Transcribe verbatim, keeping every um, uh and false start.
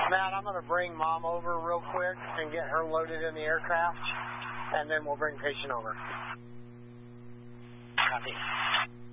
Matt, I'm going to bring Mom over real quick and get her loaded in the aircraft, and then we'll bring patient over. Copy.